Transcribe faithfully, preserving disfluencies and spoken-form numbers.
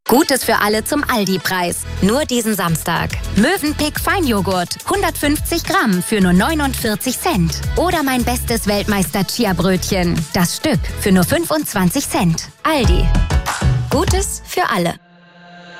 Gutes für alle zum Aldi-Preis. Nur diesen Samstag. Mövenpick Feinjoghurt. hundertfünfzig Gramm für nur neunundvierzig Cent. Oder mein bestes Weltmeister-Chia-Brötchen. Das Stück für nur fünfundzwanzig Cent. Aldi. Gutes für alle.